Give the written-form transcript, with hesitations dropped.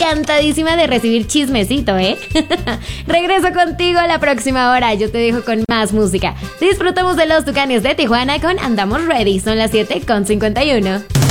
encantadísima de recibir chismecito, ¿eh? Regreso contigo a la próxima hora. Yo te dejo con más música. Disfrutamos de los Tucanes de Tijuana con Andamos Ready. Son las 7:51.